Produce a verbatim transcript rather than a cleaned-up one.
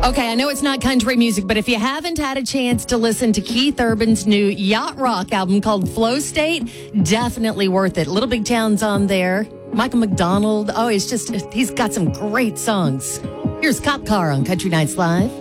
Okay, I know it's not country music, but if you haven't had a chance to listen to Keith Urban's new yacht rock album called Flow State, definitely worth it. Little Big Town's on there. Michael McDonald. Oh, it's just, he's got some great songs. Here's Cop Car on Country Nights Live.